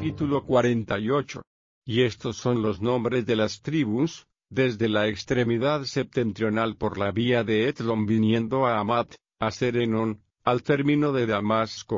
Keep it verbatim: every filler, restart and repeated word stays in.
Capítulo cuarenta y ocho. Y estos son los nombres de las tribus, desde la extremidad septentrional por la vía de Etlón viniendo a Amat, a Serenón, al término de Damasco,